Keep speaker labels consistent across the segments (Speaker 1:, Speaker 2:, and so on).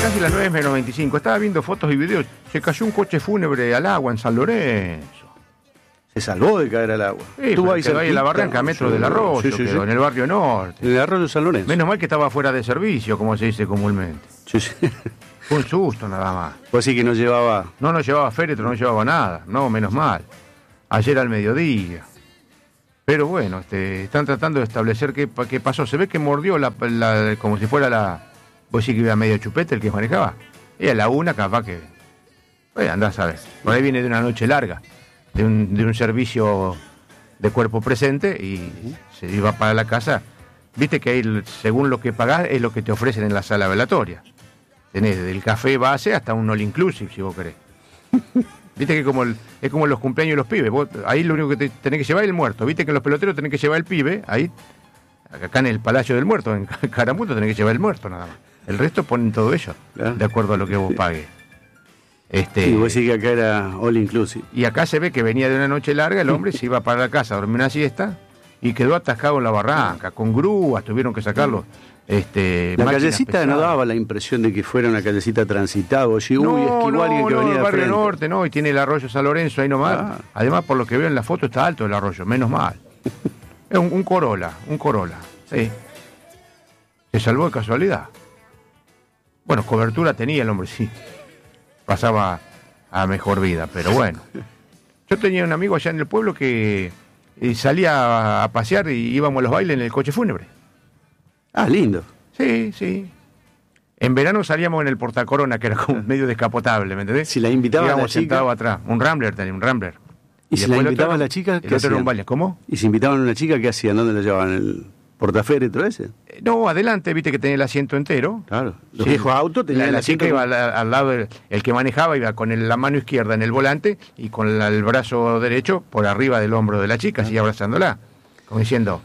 Speaker 1: casi las 9 menos 25. Estaba viendo fotos y videos. Se cayó un coche fúnebre al agua en San Lorenzo.
Speaker 2: Se salvó de caer al agua.
Speaker 1: Sí, quedó ahí en la barranca, a metros del Arroyo, quedó en el barrio norte.
Speaker 2: En el Arroyo San Lorenzo.
Speaker 1: Menos mal que estaba fuera de servicio, como se dice comúnmente.
Speaker 2: Sí, sí.
Speaker 1: Fue un susto nada más.
Speaker 2: Pues sí que no llevaba...
Speaker 1: No llevaba féretro, no llevaba nada. No, menos mal. Ayer al mediodía. Pero bueno, están tratando de establecer qué pasó. Se ve que mordió como si fuera la... Vos sí que iba medio chupete el que manejaba. Y a la una capaz que... andás a ver. Por ahí viene de una noche larga. De un servicio de cuerpo presente y se iba para la casa. Viste que ahí, según lo que pagás, es lo que te ofrecen en la sala velatoria. Tenés desde el café base hasta un all inclusive, si vos querés. Viste que es como los cumpleaños de los pibes. Vos, ahí lo único que tenés que llevar es el muerto. Viste que en los peloteros tenés que llevar el pibe. Ahí, acá en el Palacio del Muerto, en Caramuto, tenés que llevar el muerto nada más. El resto ponen todo ello, de acuerdo a lo que vos pagues.
Speaker 2: Y vos decís que acá era all inclusive.
Speaker 1: Y acá se ve que venía de una noche larga, el hombre se iba para la casa a dormir una siesta y quedó atascado en la barranca, con grúas, tuvieron que sacarlo.
Speaker 2: La callecita pesadas. No daba la impresión de que fuera una callecita transitada, o esquivó alguien que venía de
Speaker 1: el barrio
Speaker 2: frente.
Speaker 1: norte, no, y tiene el arroyo San Lorenzo ahí nomás. Además, por lo que veo en la foto, está alto el arroyo, menos mal. Es un Corolla, sí. Se salvó de casualidad. Bueno, cobertura tenía el hombre, sí. Pasaba a mejor vida, pero bueno. Yo tenía un amigo allá en el pueblo que salía a pasear y íbamos a los bailes en el coche fúnebre.
Speaker 2: Ah, lindo.
Speaker 1: Sí. En verano salíamos en el portacorona, que era como medio descapotable, ¿me entendés?
Speaker 2: Si la invitaba
Speaker 1: íbamos
Speaker 2: a la chica...
Speaker 1: sentados atrás. Un Rambler.
Speaker 2: ¿Y si la invitaba a la chica?
Speaker 1: ¿Qué hacían? Un baile. ¿Cómo?
Speaker 2: ¿Y si invitaban a una chica, qué hacían? ¿Dónde la llevaban? ¿El portaféretro ese?
Speaker 1: No, adelante, viste que tenía el asiento entero.
Speaker 2: Claro. Los viejos autos tenían
Speaker 1: la chica iba al lado, el que manejaba iba con la mano izquierda en el volante y con el brazo derecho por arriba del hombro de la chica, así abrazándola, como diciendo,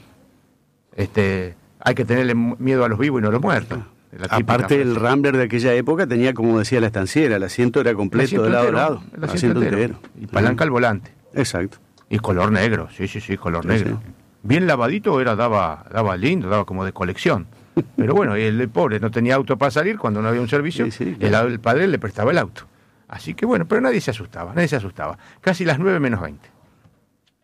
Speaker 1: hay que tenerle miedo a los vivos y no a los muertos.
Speaker 2: Aparte, el Rambler de aquella época tenía, como decía la estanciera, el asiento era completo de lado a lado.
Speaker 1: El asiento entero. Y palanca al volante.
Speaker 2: Exacto.
Speaker 1: Y color negro, sí, color negro. Sí. Bien lavadito daba lindo, daba como de colección. Pero bueno, el pobre no tenía auto para salir cuando no había un servicio. Sí, claro. El padre le prestaba el auto. Así que bueno, pero nadie se asustaba. Casi las 9 menos 20.